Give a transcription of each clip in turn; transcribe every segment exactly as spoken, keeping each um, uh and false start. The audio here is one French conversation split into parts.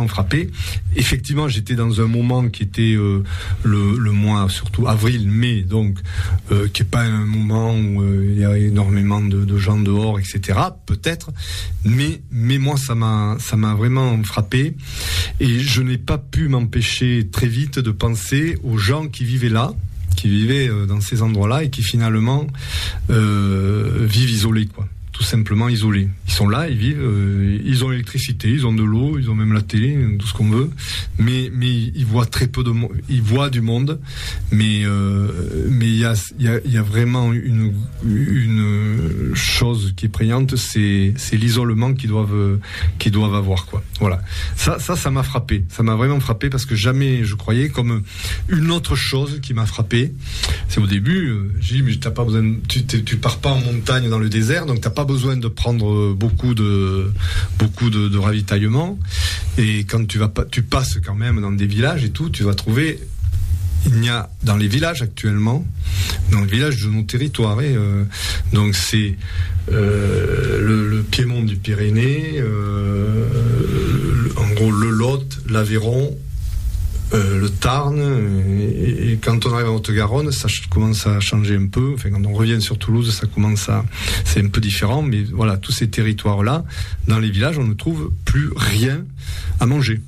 vraiment frappé. Effectivement, j'étais dans un moment qui était euh, le, le mois, surtout avril, mai, donc euh, qui est pas un moment où euh, il y a énormément de, de gens dehors, et cetera. Peut-être, mais mais moi ça m'a ça m'a vraiment frappé et je n'ai pas pu m'empêcher très vite de penser aux gens qui vivaient là, qui vivaient dans ces endroits-là et qui finalement euh, vivent isolés, quoi. Tout simplement isolés. Ils sont là, ils vivent, euh, ils ont l'électricité, ils ont de l'eau, ils ont même la télé, tout ce qu'on veut, mais mais ils voient très peu de monde, ils voient du monde, mais euh, mais il y a il y a il y a vraiment une une chose qui est prégnante, c'est c'est l'isolement qu'ils doivent qu'ils doivent avoir, quoi. Voilà. Ça ça ça m'a frappé, ça m'a vraiment frappé parce que jamais je croyais. Comme une autre chose qui m'a frappé, c'est au début, euh, j'ai dit mais t'as pas besoin, de, tu tu pars pas en montagne dans le désert, donc t'as pas besoin de prendre beaucoup de beaucoup de, de ravitaillement, et quand tu vas pas, tu passes quand même dans des villages et tout, tu vas trouver, il n'y a dans les villages actuellement, dans les villages de nos territoires, et, euh, donc c'est euh, le, le Piémont du Pyrénées, euh, le, en gros le Lot, l'Aveyron, Euh, le Tarn, et, et quand on arrive en Haute-Garonne, ça ch- commence à changer un peu. Enfin, quand on revient sur Toulouse, ça commence à, c'est un peu différent, mais voilà, tous ces territoires-là, dans les villages, on ne trouve plus rien à manger.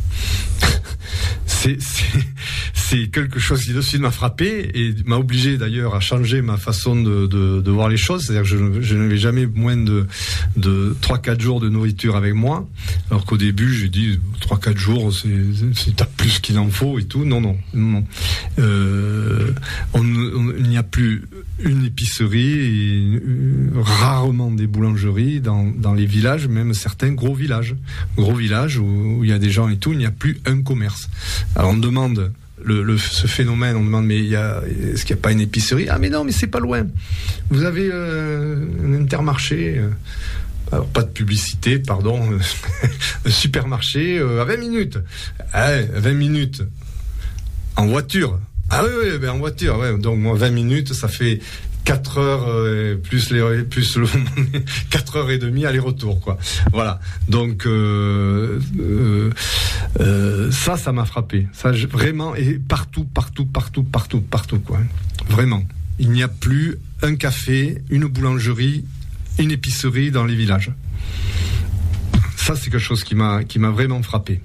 c'est, c'est, c'est quelque chose qui de suite m'a frappé et m'a obligé d'ailleurs à changer ma façon de, de, de voir les choses. C'est-à-dire que je, ne, je n'avais jamais moins de, de trois quatre jours de nourriture avec moi. Alors qu'au début, j'ai dit trois quatre jours, c'est, c'est, t'as plus qu'il en faut et tout. Non, non, non. Euh, on, on, il n'y a plus une épicerie et euh, rarement des boulangeries dans, dans les villages, même certains gros villages. Gros villages où, où il y a des gens et tout, il n'y a plus un commerce. Alors on demande le, le, ce phénomène, on demande mais il y a, est-ce qu'il n'y a pas une épicerie ? Ah mais non, mais c'est pas loin. Vous avez euh, un Intermarché, euh, alors pas de publicité, pardon, un supermarché euh, à vingt minutes. Ah, vingt minutes en voiture. Ah oui, oui, ben en voiture, ouais. Donc moi vingt minutes, ça fait quatre heures euh, plus les plus le quatre heures et demie aller-retour, quoi. Voilà. Donc euh, euh, euh, ça ça m'a frappé. Ça je, vraiment, et partout partout partout partout partout, quoi. Vraiment. Il n'y a plus un café, une boulangerie, une épicerie dans les villages. Ça c'est quelque chose qui m'a qui m'a vraiment frappé.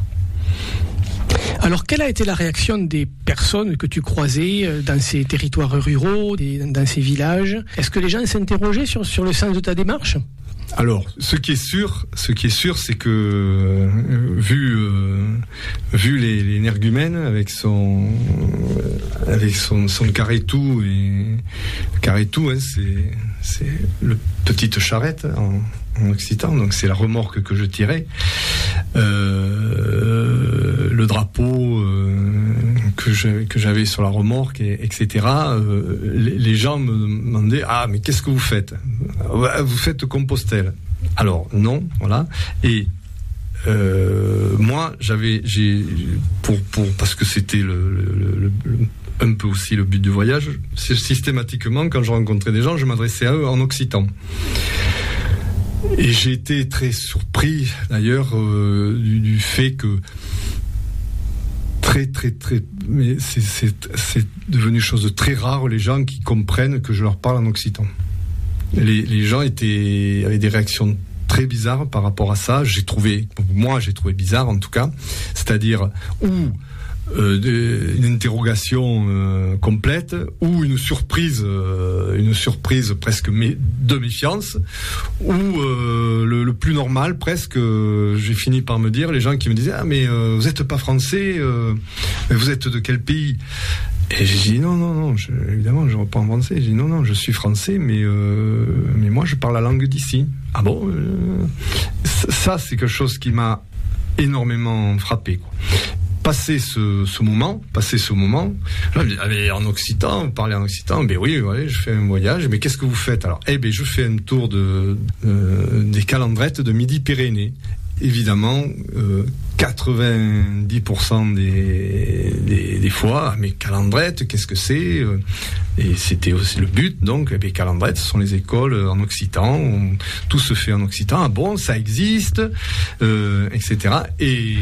Alors, quelle a été la réaction des personnes que tu croisais dans ces territoires ruraux, dans ces villages ? Est-ce que les gens s'interrogeaient sur, sur le sens de ta démarche ? Alors, ce qui est sûr, ce qui est sûr, c'est que euh, vu euh, vu les, les énergumènes avec son euh, avec son son carretou et carretou, hein, c'est c'est le petite charrette en, en occitan, donc c'est la remorque que je tirais. Euh, le drapeau euh, que, je, que j'avais sur la remorque, et, etc. Euh, les, les gens me demandaient ah mais qu'est-ce que vous faites ? Vous faites Compostelle ? Alors non, voilà. Et euh, moi j'avais j'ai pour pour parce que c'était le, le, le, le un peu aussi le but du voyage, c'est systématiquement quand je rencontrais des gens, je m'adressais à eux en occitan. Et j'ai été très surpris d'ailleurs euh, du, du fait que très très très mais c'est, c'est, c'est devenu chose de très rare les gens qui comprennent que je leur parle en occitan. Les, les gens étaient avaient des réactions très bizarres par rapport à ça. J'ai trouvé, moi j'ai trouvé bizarre en tout cas, c'est-à-dire ou Euh, une interrogation euh, complète ou une surprise, euh, une surprise presque mé- de méfiance, ou euh, le, le plus normal presque. Euh, j'ai fini par me dire les gens qui me disaient ah mais euh, vous êtes pas français, euh, mais vous êtes de quel pays ? Et j'ai dit non non non, je, évidemment je reprends en français. J'ai dit non non, je suis français, mais euh, mais moi je parle la langue d'ici. Ah bon euh, ça c'est quelque chose qui m'a énormément frappé, quoi. Passer ce, ce moment, passer ce moment, là, mais en occitan, parler en occitan, ben oui, ouais, je fais un voyage, mais qu'est-ce que vous faites alors ? Eh ben, je fais un tour de, euh, des calandrettes de Midi-Pyrénées. Évidemment, euh, quatre-vingt-dix pour cent des, des, des fois, mais calandrettes, qu'est-ce que c'est ? Et c'était aussi le but, donc, les calandrettes, ce sont les écoles en occitan, on, tout se fait en occitan, ah bon, ça existe, euh, et cetera. Et